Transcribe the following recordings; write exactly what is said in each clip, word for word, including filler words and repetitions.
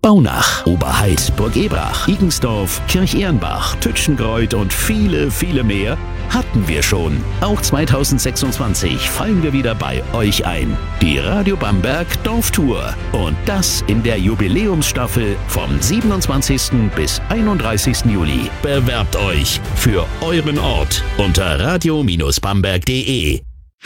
Baunach, Oberheid, Burg Ebrach, Igensdorf, Kirchehrenbach, Tütschengreuth und viele, viele mehr hatten wir schon. Auch zweitausendsechsundzwanzig fallen wir wieder bei euch ein. Die Radio Bamberg Dorftour. Und das in der Jubiläumsstaffel vom siebenundzwanzigsten bis einunddreißigsten Juli. Bewerbt euch für euren Ort unter radio Bindestrich bamberg punkt de.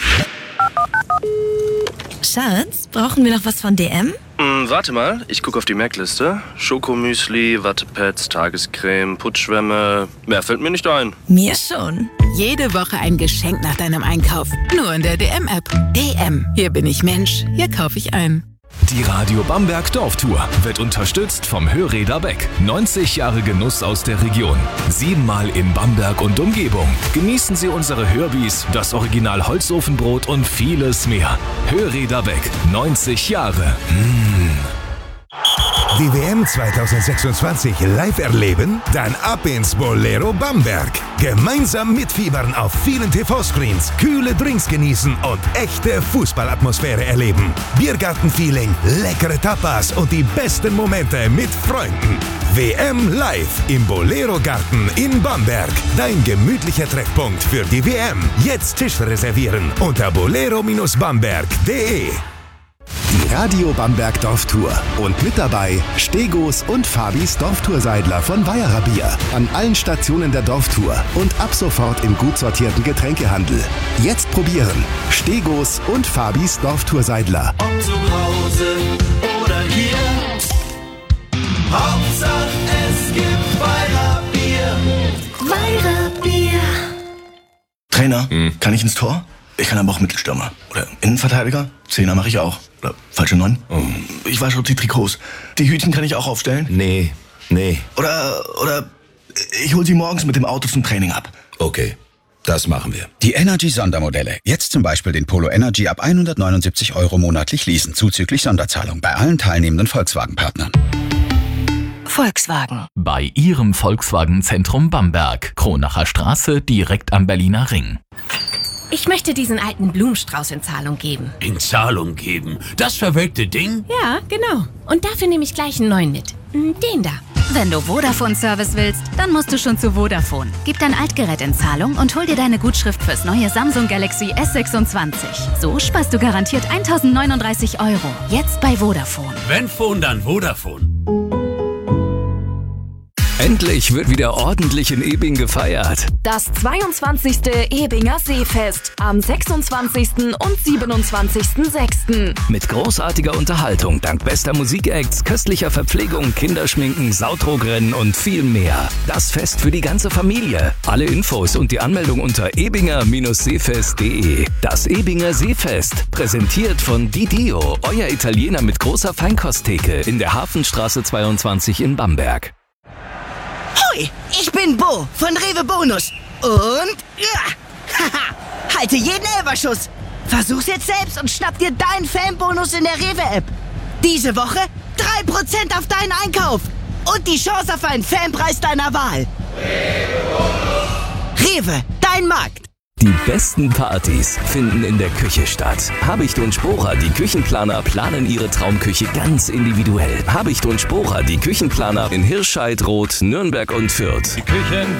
Schatz, brauchen wir noch was von D M? Hm, warte mal, ich gucke auf die Merkliste. Schokomüsli, Wattepads, Tagescreme, Putzschwämme. Mehr fällt mir nicht ein. Mir schon. Jede Woche ein Geschenk nach deinem Einkauf. Nur in der D M-App. D M. Hier bin ich Mensch. Hier kaufe ich ein. Die Radio Bamberg Dorftour wird unterstützt vom Höhreder Beck. neunzig Jahre Genuss aus der Region. Siebenmal in Bamberg und Umgebung. Genießen Sie unsere Hörbis, das Original Holzofenbrot und vieles mehr. Höhreder Beck. neunzig Jahre. Mmh. Die W M zweitausendsechsundzwanzig live erleben? Dann ab ins Bolero Bamberg. Gemeinsam mitfiebern auf vielen T V-Screens, kühle Drinks genießen und echte Fußballatmosphäre erleben. Biergarten-Feeling, leckere Tapas und die besten Momente mit Freunden. W M live im Bolero Garten in Bamberg. Dein gemütlicher Treffpunkt für die W M. Jetzt Tisch reservieren unter bolero Bindestrich bamberg punkt de. Die Radio Bamberg Dorftour. Und mit dabei Stegos und Fabis Dorftourseidler von Weierer Bier. An allen Stationen der Dorftour und ab sofort im gut sortierten Getränkehandel. Jetzt probieren. Stegos und Fabis Dorftourseidler. Ob zu Hause oder hier. Hauptsache es gibt Weierer Bier. Weierer Bier. Trainer, hm. kann ich ins Tor? Ich kann aber auch Mittelstürmer. Oder Innenverteidiger? Zehner mache ich auch. Oder falsche Neun? Oh. Ich wasche die Trikots. Die Hütchen kann ich auch aufstellen? Nee, nee. Oder, oder ich hole sie morgens mit dem Auto zum Training ab. Okay, das machen wir. Die Energy-Sondermodelle. Jetzt zum Beispiel den Polo Energy ab hundertneunundsiebzig Euro monatlich leasen, zuzüglich Sonderzahlung bei allen teilnehmenden Volkswagen-Partnern. Volkswagen. Bei Ihrem Volkswagen-Zentrum Bamberg. Kronacher Straße, direkt am Berliner Ring. Ich möchte diesen alten Blumenstrauß in Zahlung geben. In Zahlung geben? Das verwelkte Ding? Ja, genau. Und dafür nehme ich gleich einen neuen mit. Den da. Wenn du Vodafone-Service willst, dann musst du schon zu Vodafone. Gib dein Altgerät in Zahlung und hol dir deine Gutschrift fürs neue Samsung Galaxy S sechsundzwanzig. So sparst du garantiert tausendneununddreißig Euro. Jetzt bei Vodafone. Wenn Phone, dann Vodafone. Endlich wird wieder ordentlich in Ebing gefeiert. Das zweiundzwanzigste Ebinger Seefest am sechsundzwanzigsten und siebenundzwanzigsten sechsten Mit großartiger Unterhaltung, dank bester Musikacts, köstlicher Verpflegung, Kinderschminken, Sautrogrennen und viel mehr. Das Fest für die ganze Familie. Alle Infos und die Anmeldung unter ebinger seefest punkt de. Das Ebinger Seefest, präsentiert von Didio, euer Italiener mit großer Feinkosttheke in der Hafenstraße zweiundzwanzig in Bamberg. Hoi, ich bin Bo von Rewe Bonus. Und ja, haha, halte jeden Elferschuss. Versuch's jetzt selbst und schnapp dir deinen Fanbonus in der Rewe-App. Diese Woche drei Prozent auf deinen Einkauf. Und die Chance auf einen Fanpreis deiner Wahl. Rewe Bonus. Rewe, dein Markt. Die besten Partys finden in der Küche statt. Habicht und Sporer, die Küchenplaner, planen ihre Traumküche ganz individuell. Habicht und Sporer, die Küchenplaner in Hirscheid, Roth, Nürnberg und Fürth. Die Küchen